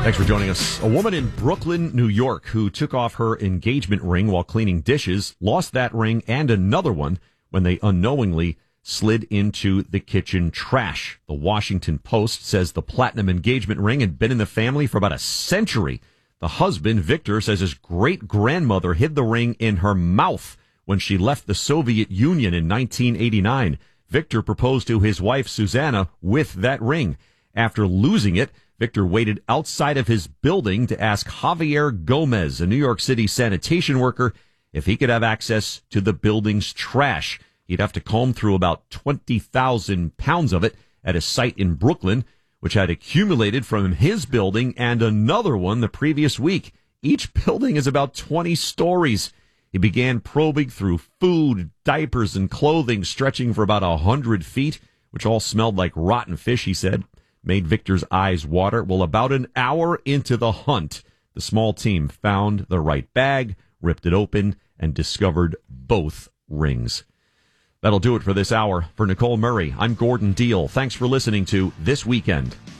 Thanks for joining us. A woman in Brooklyn, New York, who took off her engagement ring while cleaning dishes, lost that ring and another one when they unknowingly slid into the kitchen trash. The Washington Post says the platinum engagement ring had been in the family for about a century. The husband, Victor, says his great-grandmother hid the ring in her mouth when she left the Soviet Union in 1989. Victor proposed to his wife, Susanna, with that ring. After losing it, Victor waited outside of his building to ask Javier Gomez, a New York City sanitation worker, if he could have access to the building's trash. He'd have to comb through about 20,000 pounds of it at a site in Brooklyn, which had accumulated from his building and another one the previous week. Each building is about 20 stories. He began probing through food, diapers, and clothing stretching for about 100 feet, which all smelled like rotten fish, he said. Made Victor's eyes water. Well, about an hour into the hunt, the small team found the right bag, ripped it open, and discovered both rings. That'll do it for this hour. For Nicole Murray, I'm Gordon Deal. Thanks for listening to This Weekend.